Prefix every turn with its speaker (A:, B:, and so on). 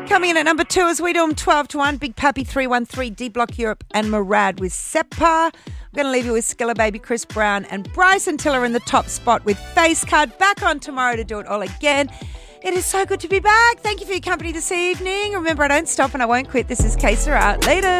A: Coming in at number 2 as we do them 12 to 1, Big Pappy 313, D Block Europe and Murad with Seppa. I'm going to leave you with Skilla Baby, Chris Brown and Bryson Tiller in the top spot with Face Card. Back on tomorrow to do it all again. It is so good to be back. Thank you for your company this evening. Remember, I don't stop and I won't quit. This is K Sarah. Later.